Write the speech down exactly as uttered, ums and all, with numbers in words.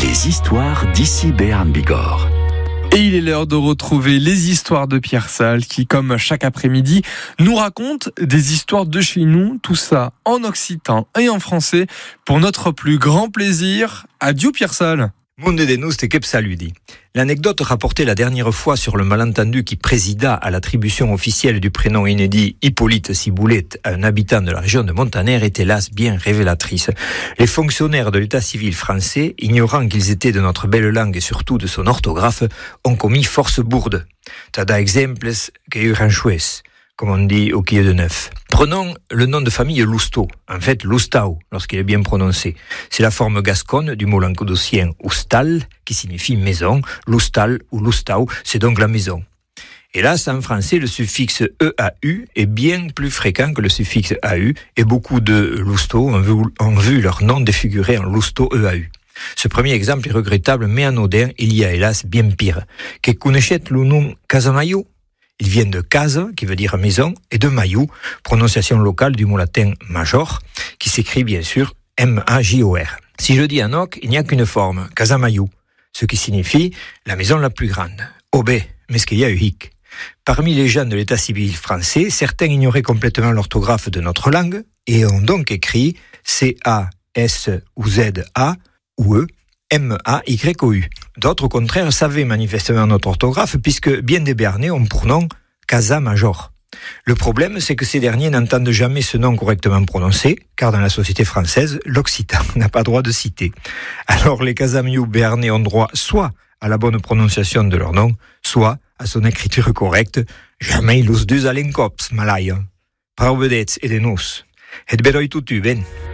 Les histoires d'ici Béarn Bigorre. Et il est l'heure de retrouver les histoires de Pierre Salles qui, comme chaque après-midi, nous raconte des histoires de chez nous, tout ça en occitan et en français, pour notre plus grand plaisir. Adieu Pierre Salles. Monde de nous, c'était que saludi. L'anecdote rapportée la dernière fois sur le malentendu qui présida à l'attribution officielle du prénom inédit Hippolyte Ciboulet à un habitant de la région de Montaner est hélas bien révélatrice. Les fonctionnaires de l'état civil français, ignorant qu'ils étaient de notre belle langue et surtout de son orthographe, ont commis force bourde. Tada exemples que uranchues, comme on dit au quai de neuf. Prenons le nom de famille Lousteau, en fait Loustau, lorsqu'il est bien prononcé. C'est la forme gasconne du mot languedocien Oustal, qui signifie maison. Loustal ou Loustau, c'est donc la maison. Hélas, en français, le suffixe E A U est bien plus fréquent que le suffixe A U, et beaucoup de Lousteau ont vu, ont vu leur nom défiguré en Lousteau E A U. Ce premier exemple est regrettable, mais anodin, il y a hélas bien pire. Que connaissez le nom Casamayo? Ils viennent de casa, qui veut dire maison, et de mayu, prononciation locale du mot latin major, qui s'écrit bien sûr M A J O R. Si je dis en oc, il n'y a qu'une forme, casa mayu, ce qui signifie la maison la plus grande. Obé, mais ce qu'il y a eu hic. Parmi les gens de l'état civil français, certains ignoraient complètement l'orthographe de notre langue et ont donc écrit C A S ou Z A ou E, M A Y O U. D'autres, au contraire, savaient manifestement notre orthographe puisque bien des Béarnais ont pour nom Casa Major. Le problème, c'est que ces derniers n'entendent jamais ce nom correctement prononcé, car dans la société française, l'occitan n'a pas droit de citer. Alors les Casamiou béarnais ont droit soit à la bonne prononciation de leur nom, soit à son écriture correcte. Jamais los deux alencops, malai. Provedets et de nous. Et beroi tutu, ben.